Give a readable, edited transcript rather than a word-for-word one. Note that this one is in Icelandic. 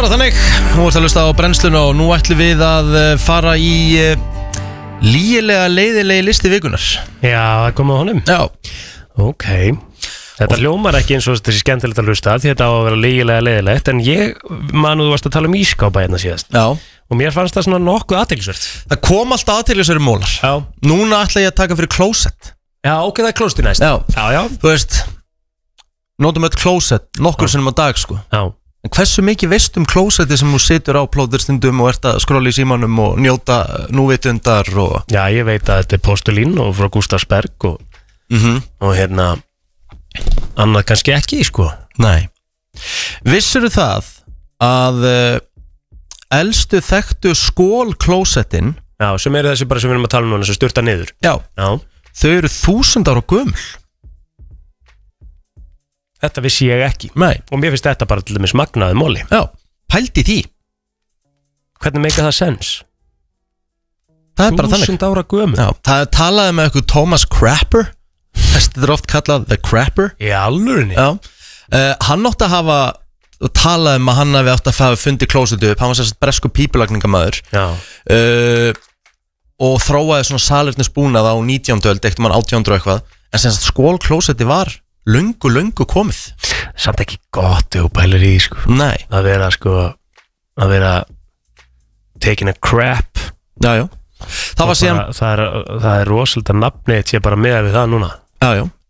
bara þannig, nú ert að hlusta á brennsluna og nú ætlum við að fara í lygilega leiðilegi listi vikunar. Já, það kom á honum. Já. Ok. Þetta hljómar ekki eins og þessi skemmtilegt að hlusta því þetta á að vera lygilega leiðilegt, en ég manu þú varst að tala um ískápa hérna síðast. Já. Og mér fannst það svona nokkuð athyglisvert. Það kom alltaf athyglisverðir mólar. Já. Núna ætla ég að taka fyrir closet. Já, ok, það closet næst. Já. Þú veist, notum öll closet nokkur sinnum á dag, sko. Já. En hversu mikið veist closeti sem þú situr á plóðurstundum og ert að skrolla í símanum og njóta núvitundar og... Já, ég veit að þetta postulín og frá Gústavsberg og, og hérna, annað kannski ekki, sko. Nei. Vissirðu það að elstu þekktu skólklósettin... Já, sem eru þessi bara sem við erum að tala um núna, sem sturta niður. Já. Þau eru 1000 ára gömul. Þetta vissi ég ekki. Nei. Og mér finnst þetta bara til dæmis magnaði móli. Já, pældi því. Hvernig meika það sens? Það er bara þannig. 1000 ára gömul. Já, það talaði með eitthvað Thomas Crapper. Þetta er oft kallað The Crapper. Í alvörinni? Já. Hann átti að hafa talaði að hann hafi átti að hafa fundið klósetu upp. Hann var sérst bresku pípulagningamæður. Já. Og þróaði svona salernisbúnað á 19. öld, ekkert mann 18. og eitthvað. En sérst skólklóseti var löngu komið. Samt ekki gott ef þú pælir í, sko. Nei. Að vera taking a crap. Já. Það var síðan... Það er rosalega nafnið, ég bara með við það núna. Já.